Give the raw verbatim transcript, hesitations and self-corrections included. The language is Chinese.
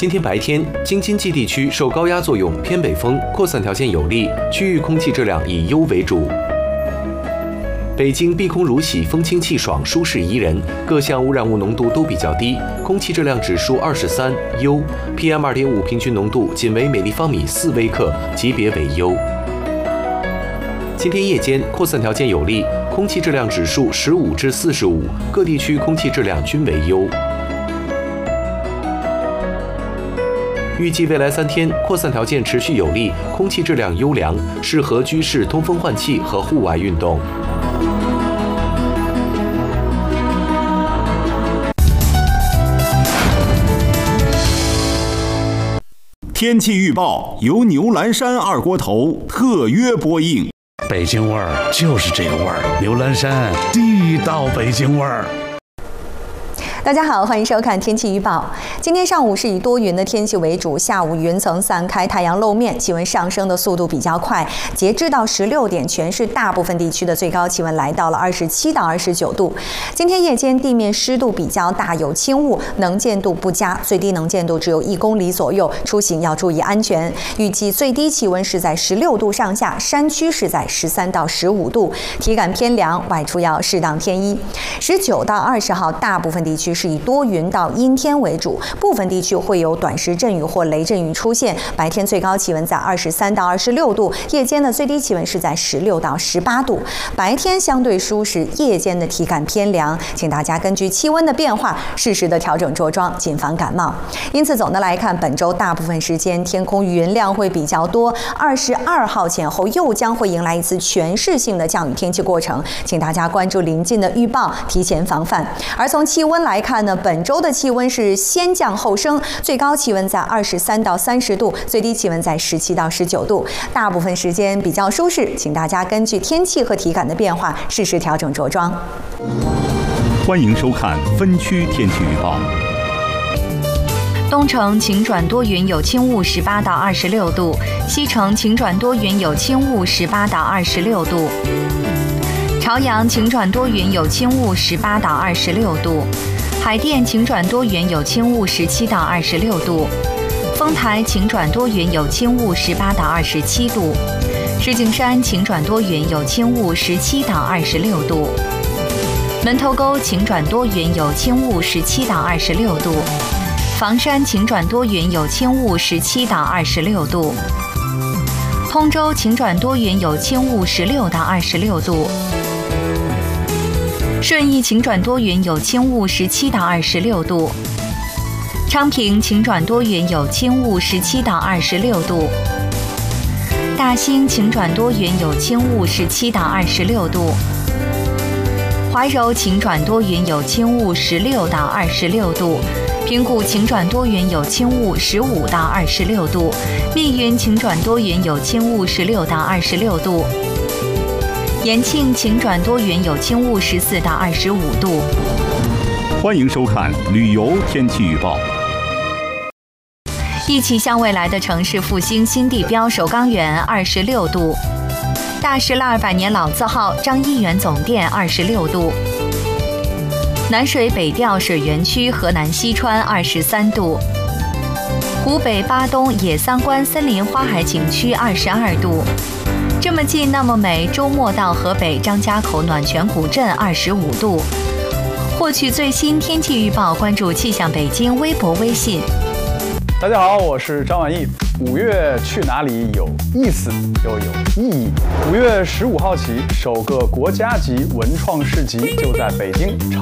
今天白天，京津冀地区受高压作用，偏北风扩散条件有利，区域空气质量以优为主。北京碧空如洗，风清气爽，舒适宜人，各项污染物浓度都比较低，空气质量指数二十三，优。P M 二点五 平均浓度仅为每立方米四微克，级别为优。今天夜间扩散条件有利，空气质量指数十五至四十五，各地区空气质量均为优。预计未来三天扩散条件持续有利，空气质量优良，适合居室通风换气和户外运动。 天气预报由牛栏山二锅头特约播映。 北京味儿就是这个味儿，牛栏山地道北京味儿。 大家好，欢迎收看天气预报。今天上午是以多云的天气为主，下午云层散开，太阳露面，气温上升的速度比较快。截至到十六点，全市大部分地区的最高气温来到了二十七到二十九度。今天夜间地面湿度比较大，有轻雾，能见度不佳，最低能见度只有一公里左右，出行要注意安全。预计最低气温是在十六度上下，山区是在十三到十五度，体感偏凉，外出要适当添衣。十九到二十号，大部分地区是以多云到阴天为主，部分地区会有短时阵雨或雷阵雨出现。白天最高气温在二十三到二十六度，夜间的最低气温是在十六到十八度。白天相对舒适，夜间的体感偏凉，请大家根据气温的变化，适时的调整着装，谨防感冒。因此，总的来看，本周大部分时间天空云量会比较多。二十二号前后又将会迎来一次全市性的降雨天气过程，请大家关注临近的预报，提前防范。而从气温来看呢，本周的气温是先降后升，最高气温在二十三到三十度，最低气温在十七到十九度，大部分时间比较舒适，请大家根据天气和体感的变化，适时调整着装。 欢迎收看分区天气预报。 东城晴转多云，有轻雾，十八到二十六度；西城晴转多云，有轻雾，十八到二十六度；朝阳晴转多云，有轻雾，十八到二十六度；海淀晴转多云，有轻雾，十七到二十六度；丰台晴转多云，有轻雾，十八到二十七度；石景山晴转多云，有轻雾，十七到二十六度；门头沟晴转多云，有轻雾，十七到二十六度；房山晴转多云，有轻雾，十七到二十六度；通州晴转多云，有轻雾，十六到二十六度；顺义晴转多云，有轻雾，十七到二十六度；昌平晴转多云，有轻雾，十七到二十六度；大兴晴转多云，有轻雾，十七到二十六度；怀柔晴转多云，有轻雾，十六到二十六度；平谷晴转多云，有轻雾，十五到二十六度；密云晴转多云，有轻雾，十六到二十六度；延庆晴转多云，有轻雾，十四到二十五度。 欢迎收看旅游天气预报。 一起向未来的城市复兴新地标首钢园二十六度，大石栏百年老字号张一元总店二十六度，南水北调水源区河南西川二十三度，湖北巴东野三关森林花海景区二十二度，这么近那么美，周末到河北张家口暖泉古镇二十五度。获取最新天气预报，关注气象北京微博微信。 大家好，我是张晚意。五月去哪里有意思又有意义。五月十五号起，首个国家级文创市集就在北京